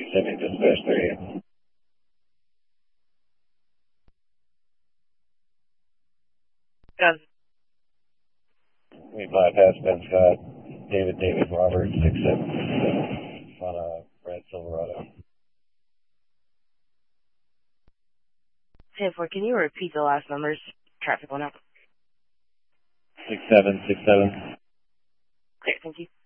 Pacific Dispatch 38. Done. We bypass Ben Scott, David Robert, 67 on a red Silverado. 10-4, can you repeat the last numbers? Traffic went out. 6767. Okay, thank you.